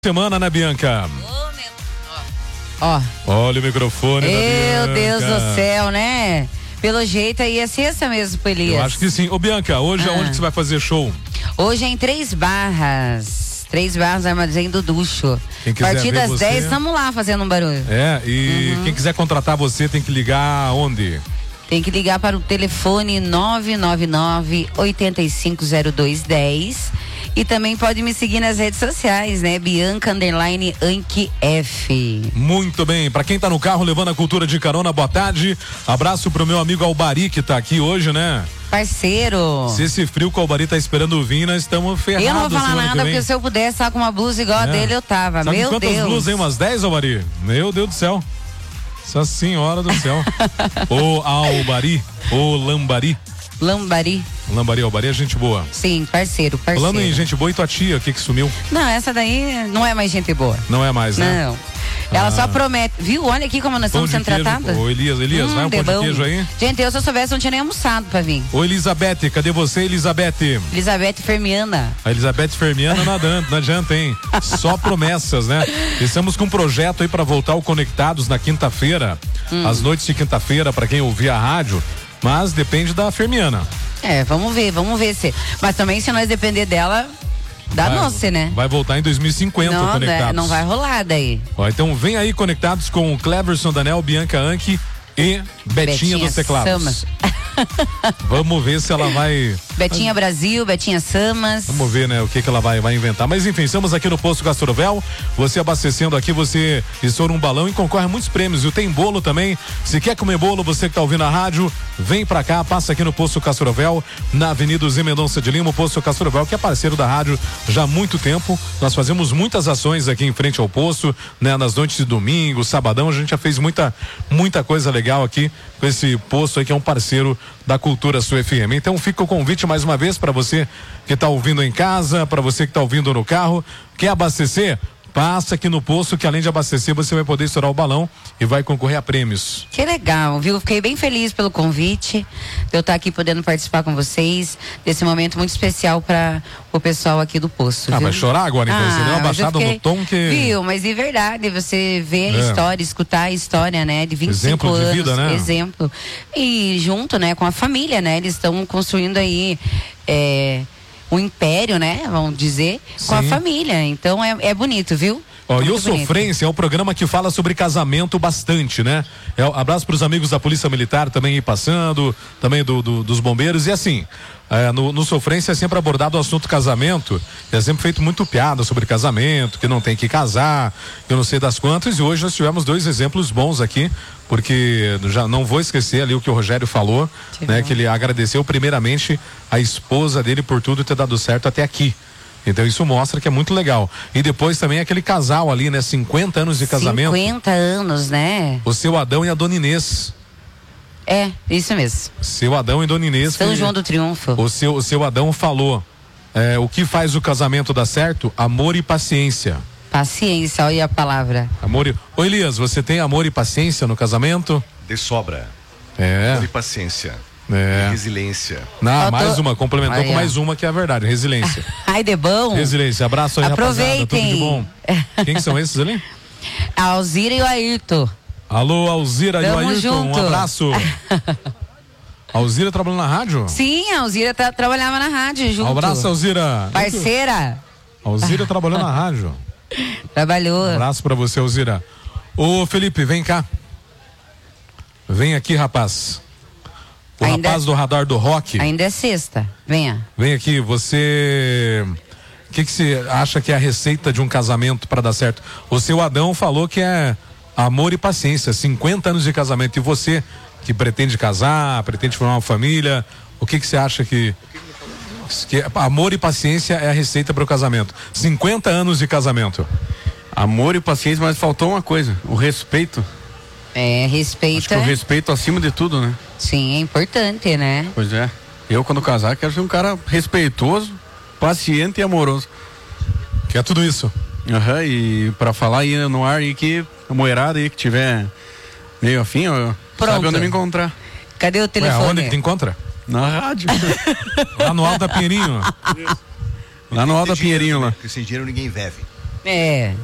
Semana, né, Bianca? Ó. Olha o microfone da Bianca. Meu Deus do céu, né? Pelo jeito aí é sexta mesmo pro Elias. Eu acho que sim. Ô, Bianca, hoje aonde que você vai fazer show? Hoje é em Três Barras, Armazém do Ducho. Quem A quiser partir ver das você... 10 estamos lá fazendo um barulho. É, e quem quiser contratar você tem que ligar onde? Tem que ligar para o telefone 999-850210 e também pode me seguir nas redes sociais, né? Bianca_Anqf. Muito bem, pra quem tá no carro levando a cultura de carona, boa tarde. Abraço pro meu amigo Albari que tá aqui hoje, né? Parceiro. Se esse frio que o Albari tá esperando vir, nós estamos ferrados. Eu não vou falar nada, porque se eu pudesse estar com uma blusa igual a dele, eu tava. Sabe meu quantas Deus. blusas, hein? Umas 10, Albari? Meu Deus do céu. Nossa senhora do céu. Ô Albari, ô Lambari. Lambari, Albari é gente boa. sim, parceiro. Falando em gente boa, e tua tia, o que sumiu? Não, essa daí não é mais gente boa. Não é mais, né? Não. Ela só promete. Viu? Olha aqui como nós Pão estamos de sendo queijo. tratadas. Ô Elias, vai um pão de queijo aí? Gente, eu se eu soubesse não tinha nem almoçado pra vir. Ô Elizabeth, cadê você, Elizabeth? Elizabeth Fermiana. A Elizabeth Fermiana não adianta, hein? Só promessas, né? Estamos com um projeto aí pra voltar ao Conectados na quinta-feira, às noites de quinta-feira, pra quem ouvir a rádio, mas depende da Fermiana. É, vamos ver se. Mas também se nós depender dela, danou-se, né? Vai voltar em 2050 o Conectados. Não vai rolar daí. Ó, então vem aí Conectados com o Cleverson Danel, Bianca Anqui e Betinha dos Teclados. Samas. Vamos ver se ela vai... Betinha Brasil, Betinha Samas. Vamos ver, né, o que ela vai inventar. Mas enfim, estamos aqui no Posto Castrovel. Você abastecendo aqui, você estoura um balão e concorre a muitos prêmios. E tem bolo também. Se quer comer bolo, você que tá ouvindo a rádio, vem pra cá, passa aqui no Posto Castrovel, na Avenida Zé Mendonça de Lima, o Posto Castrovel, que é parceiro da rádio já há muito tempo. Nós fazemos muitas ações aqui em frente ao posto, né, nas noites de domingo, sabadão, a gente já fez muita coisa legal aqui com esse posto aí que é um parceiro da Cultura Sul FM. Então fica o convite mais uma vez para você que está ouvindo em casa, para você que está ouvindo no carro, quer abastecer? Passa aqui no posto que além de abastecer você vai poder estourar o balão e vai concorrer a prêmios. Que legal, viu? Fiquei bem feliz pelo convite, de eu estar aqui podendo participar com vocês desse momento muito especial para o pessoal aqui do posto. Vai chorar agora então? Você deu uma baixada no tom que... Viu, mas de verdade, você vê a história, escutar a história, né? De 25 exemplo anos. De vida, né? Exemplo. E junto, né, com a família, né? Eles estão construindo aí... um império, né? Vamos dizer, com a família. Então é bonito, viu? Ó, e o Sofrência é um programa que fala sobre casamento bastante, né? Abraço para os amigos da Polícia Militar também aí passando, também dos bombeiros. E assim, no Sofrência é sempre abordado o assunto casamento. É sempre feito muito piada sobre casamento, que não tem que casar, que eu não sei das quantas. E hoje nós tivemos 2 exemplos bons aqui, porque já não vou esquecer ali o que o Rogério falou, né? Que ele agradeceu primeiramente a esposa dele por tudo ter dado certo até aqui. Então isso mostra que é muito legal. E depois também aquele casal ali, né? 50 anos de casamento. 50 anos, né? O seu Adão e a Dona Inês. É, isso mesmo. Seu Adão e Dona Inês. São João do Triunfo. O seu Adão falou, o que faz o casamento dar certo? Amor e paciência. Paciência, olha a palavra. Ô Elias, você tem amor e paciência no casamento? De sobra. Amor e paciência. Resiliência. Mais uma, complementou com mais uma que é a verdade, resiliência. Ai, de bom. Resiliência, abraço aí, aproveitem. Rapaziada, tudo de bom. Quem são esses ali? A Alzira e o Ayrton. Alô, Alzira e o Ayrton, junto. Um abraço. A Alzira trabalhando na rádio? Sim, a Alzira trabalhava na rádio junto. Um abraço, Alzira. Parceira. A Alzira trabalhou na rádio. Trabalhou. Um abraço pra você, Alzira. Ô, Felipe, vem cá. Vem aqui, rapaz. Rapaz do radar do rock. Ainda é sexta. Venha. Vem aqui, você... O que você acha que é a receita de um casamento para dar certo? O seu Adão falou que é amor e paciência, 50 anos de casamento. E você, que pretende casar, pretende formar uma família, o que você acha que amor e paciência é a receita para o casamento? 50 anos de casamento. Amor e paciência, mas faltou uma coisa, o respeito. Respeito. Acho que o respeito acima de tudo, né? Sim, é importante, né? Pois é. Eu, quando casar, quero ser um cara respeitoso, paciente e amoroso. Que é tudo isso. E pra falar aí no ar aí que a moerada aí que tiver meio afim, sabe onde me encontrar. Cadê o telefone? Onde que te encontra? Na rádio. Lá no Alto da Pinheirinho. Lá no Alto da Pinheirinho, lá. Porque sem dinheiro ninguém vive. É.